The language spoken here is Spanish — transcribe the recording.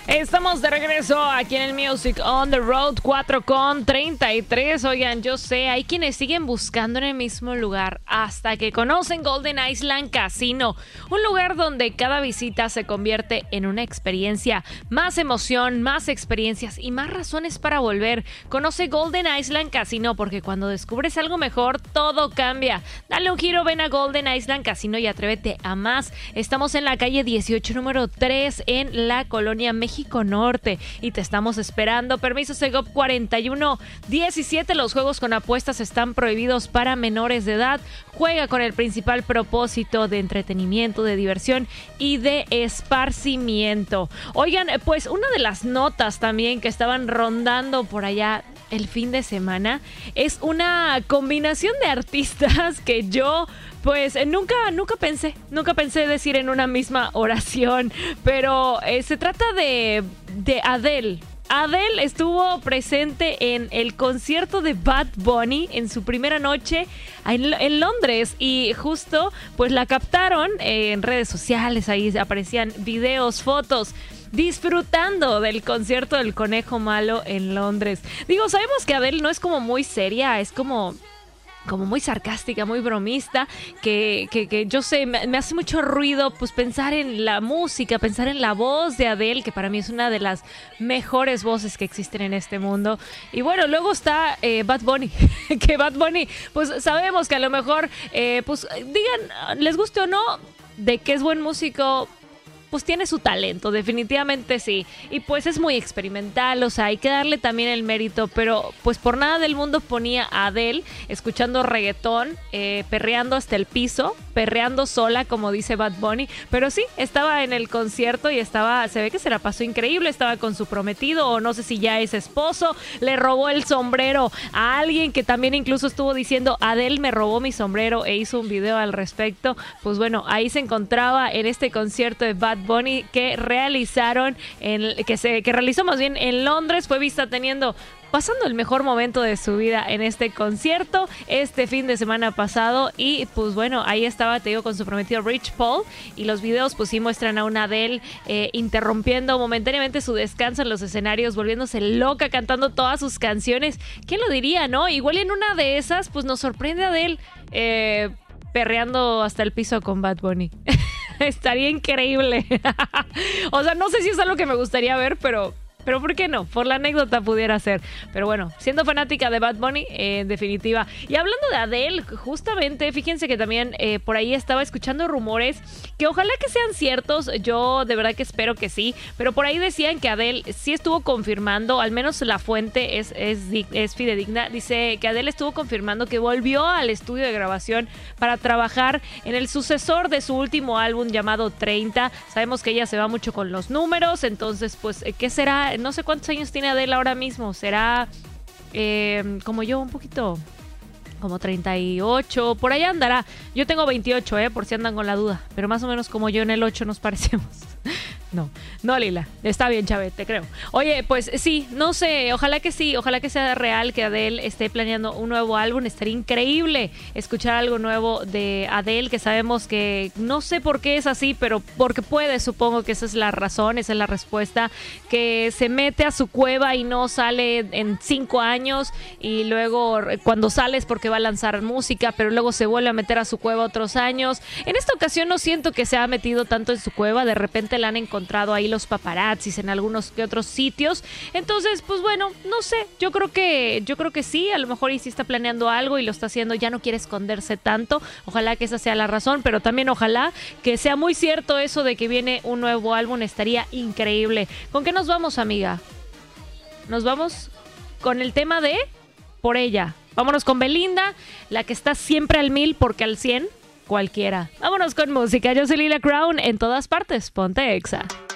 Estamos de regreso aquí en el Music on the Road 4:33. Oigan, yo sé, hay quienes siguen buscando en el mismo lugar hasta que conocen Golden Island Casino, un lugar donde cada visita se convierte en una experiencia, más emoción, más experiencias y más razones para volver. Conoce Golden Island Casino porque cuando descubres algo mejor, todo cambia. Dale un giro, ven a Golden Island Casino y atrévete a más. Estamos en la calle 18, número 3, en la colonia México Norte y te estamos esperando. Permiso Segov 4117. Los juegos con apuestas están prohibidos para menores de edad. Juega con el principal propósito de entretenimiento, de diversión y de esparcimiento. Oigan, pues una de las notas también que estaban rondando por allá el fin de semana es una combinación de artistas que yo pues nunca pensé decir en una misma oración, pero se trata de Adele. Adele estuvo presente en el concierto de Bad Bunny en su primera noche en Londres y justo pues la captaron en redes sociales, ahí aparecían videos, fotos, disfrutando del concierto del Conejo Malo en Londres. Digo, sabemos que Adele no es como muy seria, es como muy sarcástica, muy bromista, que yo sé, me hace mucho ruido pues pensar en la música, pensar en la voz de Adele, que para mí es una de las mejores voces que existen en este mundo. Y bueno, luego está Bad Bunny, que Bad Bunny, pues sabemos que a lo mejor, pues digan, les guste o no, de que es buen músico, pues tiene su talento, definitivamente sí. Y pues es muy experimental, o sea, hay que darle también el mérito, pero pues por nada del mundo ponía a Adele escuchando reggaetón, perreando hasta el piso, perreando sola, como dice Bad Bunny. Pero sí, estaba en el concierto y se ve que se la pasó increíble, estaba con su prometido, o no sé si ya es esposo, le robó el sombrero a alguien que también incluso estuvo diciendo, Adele me robó mi sombrero, e hizo un video al respecto. Pues bueno, ahí se encontraba en este concierto de Bad Bunny que realizaron que realizó más bien en Londres. Fue vista pasando el mejor momento de su vida en este concierto este fin de semana pasado. Y pues bueno, ahí estaba, te digo, con su prometido Rich Paul, y los videos pues sí muestran a una Adele interrumpiendo momentáneamente su descanso en los escenarios, volviéndose loca, cantando todas sus canciones. ¿Quién lo diría, no? Igual en una de esas pues nos sorprende Adele perreando hasta el piso con Bad Bunny. Estaría increíble. O sea, no sé si es algo que me gustaría ver, pero ¿por qué no? Por la anécdota pudiera ser. Pero bueno, siendo fanática de Bad Bunny, en definitiva. Y hablando de Adele, justamente, fíjense que también por ahí estaba escuchando rumores que ojalá que sean ciertos. Yo de verdad que espero que sí. Pero por ahí decían que Adele sí estuvo confirmando, al menos la fuente es fidedigna. Dice que Adele estuvo confirmando que volvió al estudio de grabación para trabajar en el sucesor de su último álbum llamado 30. Sabemos que ella se va mucho con los números, entonces pues, ¿qué será? No sé cuántos años tiene Adele ahora mismo. Será como yo, un poquito, como 38, por allá andará. Yo tengo 28, por si andan con la duda, pero más o menos como yo en el 8 nos parecemos. No, Lila, está bien, Chávez, te creo. Oye, pues sí, no sé, ojalá que sí, ojalá que sea real que Adele esté planeando un nuevo álbum. Estaría increíble escuchar algo nuevo de Adele, que sabemos que no sé por qué es así, pero porque puede, supongo que esa es la razón, esa es la respuesta, que se mete a su cueva y no sale en 5 años, y luego cuando sale es porque va a lanzar música, pero luego se vuelve a meter a su cueva otros años. En esta ocasión no siento que se ha metido tanto en su cueva, de repente la han encontrado ahí los paparazzis en algunos que otros sitios. Entonces, pues bueno, no sé, yo creo que sí, a lo mejor y sí está planeando algo y lo está haciendo, ya no quiere esconderse tanto. Ojalá que esa sea la razón, pero también ojalá que sea muy cierto eso de que viene un nuevo álbum. Estaría increíble. ¿Con qué nos vamos, amiga? Nos vamos con el tema de Por Ella. Vámonos con Belinda, la que está siempre al 1000 porque al 100 cualquiera. Vámonos con música. Yo soy Lila Crown, en todas partes. Ponte Exa.